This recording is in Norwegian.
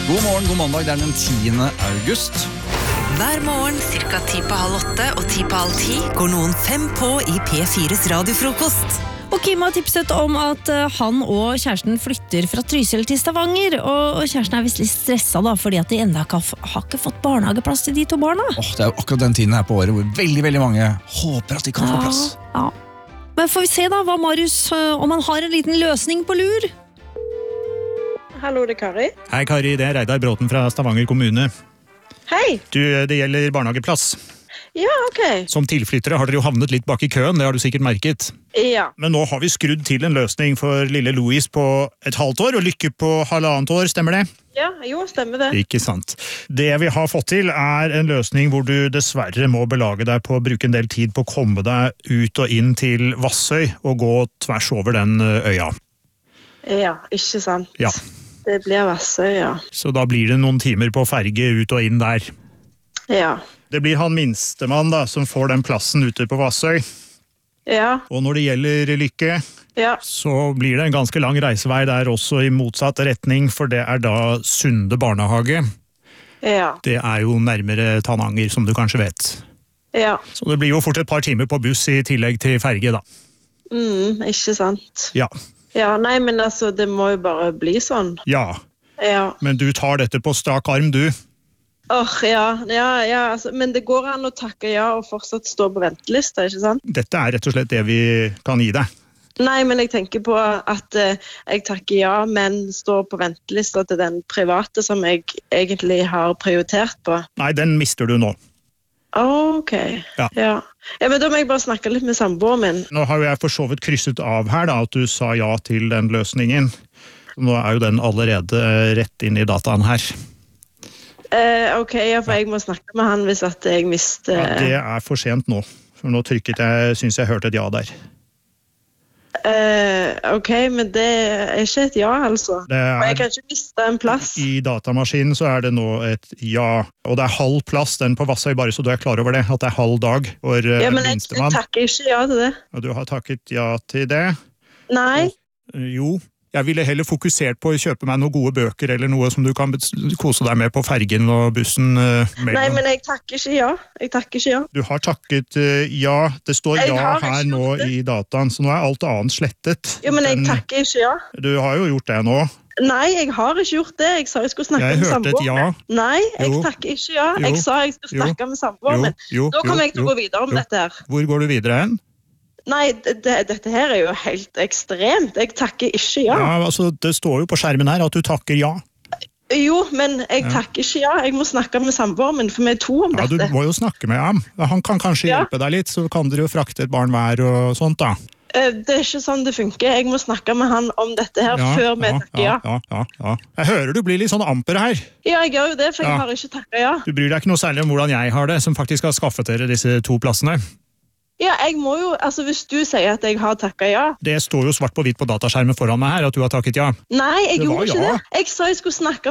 God morgen, god mandag, det er den 10. august. Hver morgen, cirka 7:30 og 7:30 går noen 5 på i P4s radiofrokost. Og Kim har tipset om at han og kjæresten flytter fra Trysil til Stavanger. Og kjæresten er visst litt stresset da, fordi at de enda har ikke fått barnehageplass til de to barna. Det er jo akkurat den tiden her på året hvor veldig mange håper at de kan få plass. Ja. Men får vi se da hva Marius, om han har en liten løsning på lur. Hallo, det er Kari. Hei Kari, det er Reidar Bråten fra Stavanger kommune. Hei. Det gjelder barnehageplass. Ja, ok. Som tilflyttere har dere jo havnet litt bak i køen, det har du sikkert merket. Ja. Men nå har vi skrudd til en løsning for lille Louis på et halvt år, og Lykke på 1,5 år, stemmer det? Ja, jo, stemmer det. Ikke sant. Det vi har fått til er en løsning hvor du dessverre må belage deg på å bruke en del tid på å komme deg ut og inn til Vassøy og gå tvers over den øya. Ja, ikke sant. Ja. Det blir Vassøy, ja. Så da blir det noen timer på ferge ut og inn der. Ja. Det blir han minstemann da, som får den plassen ute på Vassøy. Ja. Og når det gjelder Lykke, Ja. så blir det en ganske lang reisevei der også i motsatt retning, for det er da Sunde barnehage. Ja. Det er jo nærmere Tananger, som du kanskje vet. Ja. Så det blir jo fort et par timer på buss i tillegg til ferge da. Ikke sant. Ja, Ja, nei, men altså, det må jo bare bli sånn. ja. Ja. Men du tar dette på strak arm, du. Ja, altså, men det går an å takke ja og fortsatt stå på ventelista, ikke sant? Dette er rett og slett det vi kan gi deg. Nei, men jeg tenker på at jeg takker ja, men står på ventelista til den private som jeg egentlig har prioritert på. Nei, den mister du nå. Ok, Ja. ja. Men da må jeg bare snakke litt med samboeren min. Nå har jo jeg for så vidt krysset av her da, at du sa ja til den løsningen. Nå er jo den allerede rett inn i dataen her. Ok, ja, for jeg må snakke med han hvis at jeg mister... Ja, det er for sent nå. For nå trykket jeg, synes jeg hørte et ja der. Ok, men det er ikke et ja, altså. Det er- Og jeg kan ikke miste en plass. I datamaskinen så er det nå et ja. Og det er halv plass, den på Vassøy, bare så du er klar over det. At det er halv dag for Ja, men jeg minstemann. takker ikke ja til det. Og du har takket ja til det. Nei, Jo, jeg ville heller fokusert på å kjøpe meg noen gode bøker eller noe som du kan kose deg med på fergen og bussen mellom. nei, men jeg takker ikke ja. Jeg takker ikke ja. Du har takket ja. Det står Jeg ja har her ikke nå gjort det. i dataen, så nå er alt annet slettet. Jo, men jeg takker ikke ja. Du har jo gjort det nå. Nei, jeg har ikke gjort det. Jeg sa jeg skulle snakke Jeg med hørte et samboeren ja. min. Nei, jeg Jo. takker ikke ja. Jo. Jeg sa jeg skulle snakke med samboeren min. Jo, Da kommer jeg til å jo, gå videre om jo. dette her. Hvor går du videre hen? Nei, dette her er jo helt ekstremt. Jeg takker ikke ja. Ja, altså, det står jo på skjermen her at du takker ja. Jo, men jeg takker ikke ja. Jeg må snakke med samboeren min, for vi er to om Ja, du dette. må jo snakke med ham. Han kan kanskje Ja. hjelpe deg litt, så kan dere jo frakte et barn hver og sånt da. Det er ikke sånn det funker. Jeg må snakke med han om dette her før vi takker ja. Ja. Jeg hører du blir litt sånn amper her. Ja, jeg gjør jo det, for jeg Ja. har ikke takket ja. Du bryr deg ikke noe særlig om hvordan jeg har det, som faktisk har skaffet dere disse 2 plassene. Ja, jeg må jo, altså hvis du sier at jeg har takket ja. Det står jo svart på hvitt på dataskjermen foran meg her, at du har takket ja. Nei, jeg Det var gjorde ikke ja. det. Jeg sa jeg skulle snakke